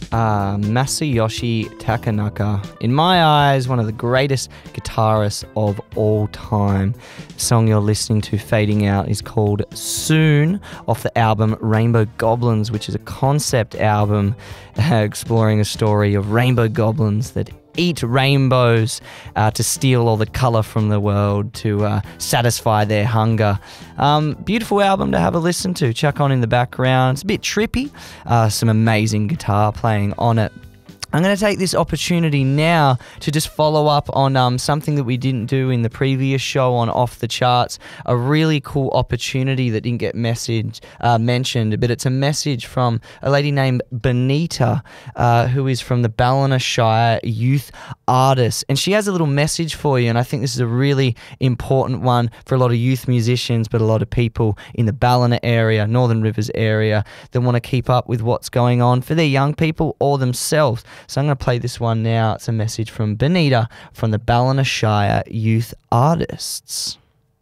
Masayoshi Takanaka. In my eyes, one of the greatest guitarists of all time. The song you're listening to fading out is called Soon, off the album Rainbow Goblins, which is a concept album exploring a story of rainbow goblins that eat rainbows to steal all the colour from the world to satisfy their hunger. Beautiful album to have a listen to. Chuck on in the background. It's a bit trippy. Some amazing guitar playing on it. I'm going to take this opportunity now to just follow up on something that we didn't do in the previous show on Off the Charts, a really cool opportunity that didn't get mentioned, but it's a message from a lady named Benita, who is from the Ballina Shire Youth Artists, and she has a little message for you, and I think this is a really important one for a lot of youth musicians, but a lot of people in the Ballina area, Northern Rivers area, that want to keep up with what's going on for their young people or themselves. So I'm going to play this one now. It's a message from Benita from the Ballina Shire Youth Artists.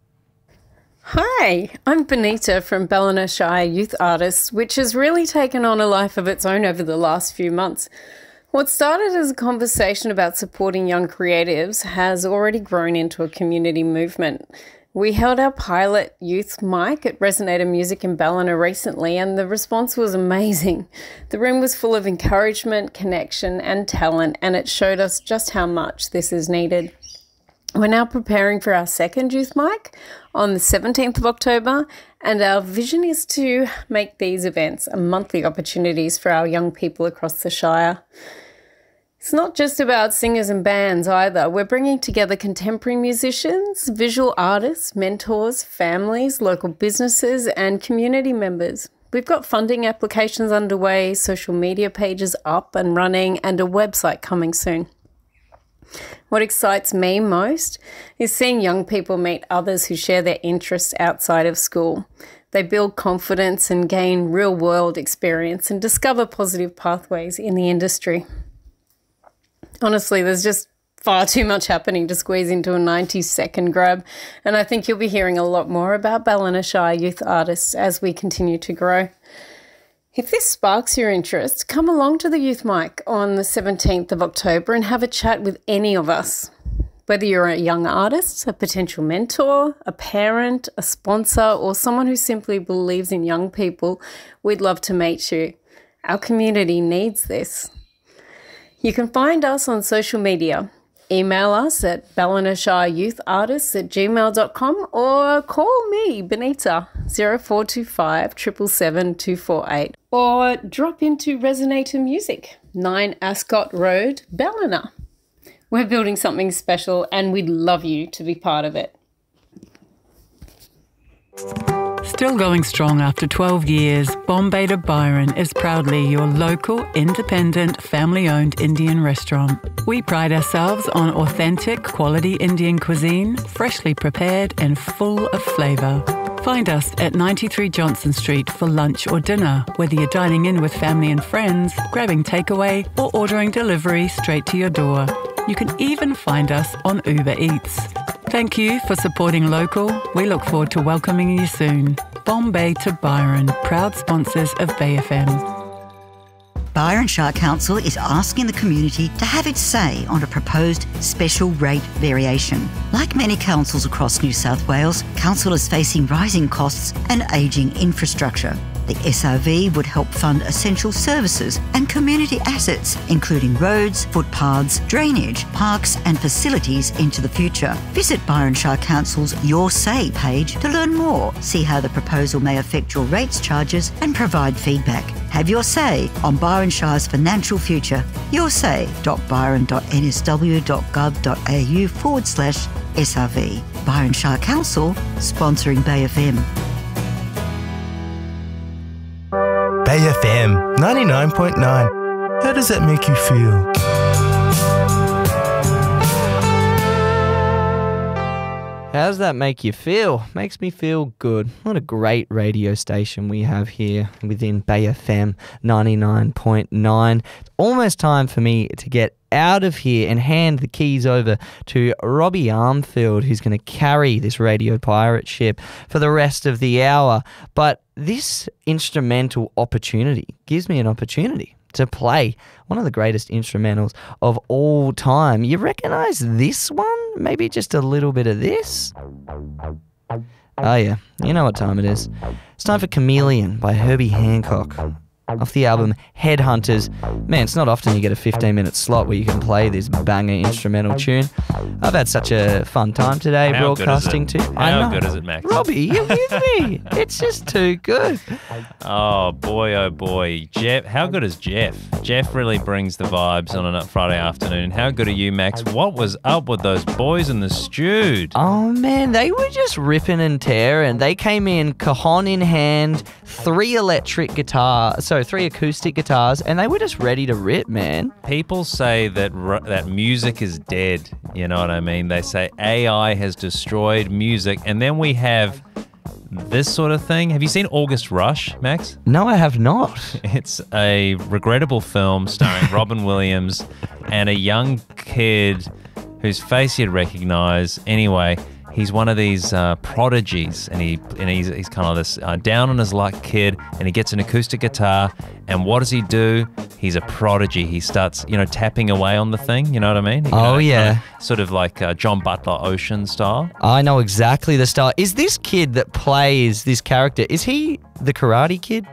Hi, I'm Benita from Ballina Shire Youth Artists, which has really taken on a life of its own over the last few months. What started as a conversation about supporting young creatives has already grown into a community movement. We held our pilot youth mic at Resonator Music in Ballina recently, and the response was amazing. The room was full of encouragement, connection, and talent, and it showed us just how much this is needed. We're now preparing for our second youth mic on the 17th of October, and our vision is to make these events monthly opportunities for our young people across the Shire. It's not just about singers and bands either. We're bringing together contemporary musicians, visual artists, mentors, families, local businesses, and community members. We've got funding applications underway, social media pages up and running, and a website coming soon. What excites me most is seeing young people meet others who share their interests outside of school. They build confidence and gain real-world experience and discover positive pathways in the industry. Honestly, there's just far too much happening to squeeze into a 90-second grab, and I think you'll be hearing a lot more about Ballina Shire Youth Artists as we continue to grow. If this sparks your interest, come along to the Youth Mic on the 17th of October and have a chat with any of us. Whether you're a young artist, a potential mentor, a parent, a sponsor, or someone who simply believes in young people, we'd love to meet you. Our community needs this. You can find us on social media. Email us at ballinashireyoutartists@gmail.com or call me, Benita, 0425 777 248, or drop into Resonator Music, 9 Ascot Road, Ballina. We're building something special and we'd love you to be part of it. Still going strong after 12 years, Bombay to Byron is proudly your local, independent, family-owned Indian restaurant. We pride ourselves on authentic, quality Indian cuisine, freshly prepared and full of flavour. Find us at 93 Johnson Street for lunch or dinner, whether you're dining in with family and friends, grabbing takeaway, or ordering delivery straight to your door. You can even find us on Uber Eats. Thank you for supporting local. We look forward to welcoming you soon. Bombay to Byron, proud sponsors of Bay FM. Byron Shire Council is asking the community to have its say on a proposed special rate variation. Like many councils across New South Wales, council is facing rising costs and ageing infrastructure. The SRV would help fund essential services and community assets, including roads, footpaths, drainage, parks and facilities into the future. Visit Byron Shire Council's Your Say page to learn more, see how the proposal may affect your rates charges and provide feedback. Have your say on Byron Shire's financial future. yoursay.byron.nsw.gov.au/SRV. Byron Shire Council, sponsoring Bay FM. Bay FM 99.9. How does that make you feel? How does that make you feel? Makes me feel good. What a great radio station we have here within Bay FM 99.9. It's almost time for me to get out of here and hand the keys over to Robbie Armfield, who's going to carry this radio pirate ship for the rest of the hour. But this instrumental opportunity gives me an opportunity to play one of the greatest instrumentals of all time. You recognize this one? Maybe just a little bit of this? Oh yeah, you know what time it is. It's time for Chameleon by Herbie Hancock. Off the album Headhunters. Man, it's not often you get a 15-minute slot where you can play this banger instrumental tune. I've had such a fun time today broadcasting to. How good is it, Max? Robbie, you're with me. It's just too good. Oh boy. Jeff, how good is Jeff? Jeff really brings the vibes on a Friday afternoon. How good are you, Max? What was up with those boys in the stewed? Oh man, they were just ripping and tearing. They came in cajon in hand, 3 acoustic guitars, and they were just ready to rip, man. People say that music is dead. You know what I mean? They say AI has destroyed music, and then we have this sort of thing. Have you seen August Rush, Max? No, I have not. It's a regrettable film starring Robin Williams and a young kid whose face you'd recognize. Anyway, he's one of these prodigies, and he's kind of this down on his luck kid, and he gets an acoustic guitar, and what does he do? He's a prodigy. He starts, tapping away on the thing. You know what I mean? Yeah. Sort of like John Butler Ocean style. I know exactly the style. Is this kid that plays this character, is he the Karate Kid?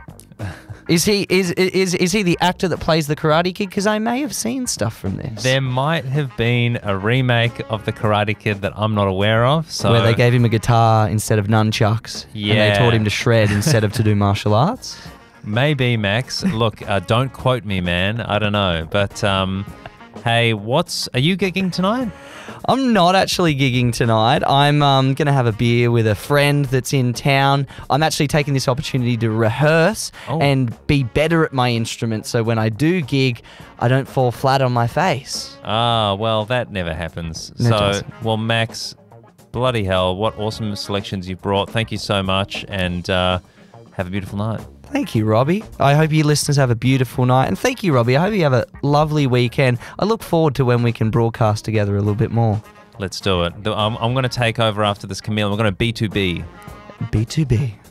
Is he the actor that plays the Karate Kid? Because I may have seen stuff from this. There might have been a remake of the Karate Kid that I'm not aware of. So where they gave him a guitar instead of nunchucks. Yeah. And they taught him to shred instead of to do martial arts. Maybe, Max. Look, don't quote me, man. I don't know. But, hey, are you gigging tonight? I'm not actually gigging tonight. I'm going to have a beer with a friend that's in town. I'm actually taking this opportunity to rehearse and be better at my instrument, so when I do gig, I don't fall flat on my face. Ah, well, that never happens. No, it doesn't. Well, Max, bloody hell, what awesome selections you've brought. Thank you so much, and have a beautiful night. Thank you, Robbie. I hope you listeners have a beautiful night. And thank you, Robbie. I hope you have a lovely weekend. I look forward to when we can broadcast together a little bit more. Let's do it. I'm going to take over after this, Camille. We're going to B2B. B2B.